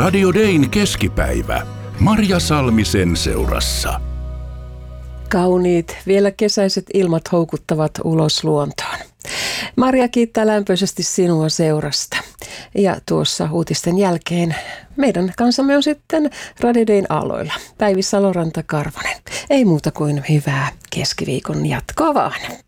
Radio Dayn keskipäivä. Marja Salmisen seurassa. Kauniit, vielä kesäiset ilmat houkuttavat ulos luontoon. Marja kiittää lämpöisesti sinua seurasta. Ja tuossa uutisten jälkeen meidän kanssamme on sitten Radio Dayn aloilla. Päivi Saloranta-Karvonen. Ei muuta kuin hyvää keskiviikon jatkoa vaan.